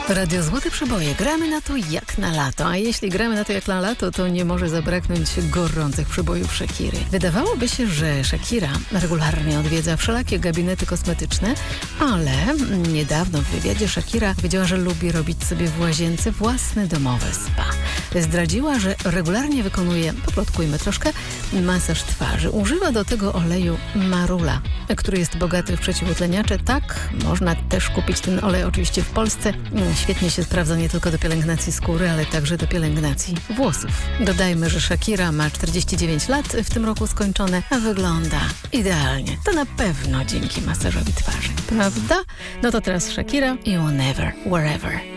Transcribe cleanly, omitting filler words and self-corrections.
Radio Złote Przeboje. Gramy na to jak na lato. A jeśli gramy na to jak na lato, to nie może zabraknąć gorących przebojów Shakiry. Wydawałoby się, że Shakira regularnie odwiedza wszelakie gabinety kosmetyczne, ale niedawno w wywiadzie Shakira powiedziała, że lubi robić sobie w łazience własne domowe spa. Zdradziła, że regularnie wykonuje, poplotkujmy troszkę, masaż twarzy. Używa do tego oleju marula, który jest bogaty w przeciwutleniacze. Tak, można też kupić ten olej oczywiście w Polsce. Świetnie się sprawdza nie tylko do pielęgnacji skóry, ale także do pielęgnacji włosów. Dodajmy, że Shakira ma 49 lat, w tym roku skończone, a wygląda idealnie. To na pewno dzięki masażowi twarzy. Prawda? No to teraz Shakira i Whenever, Wherever.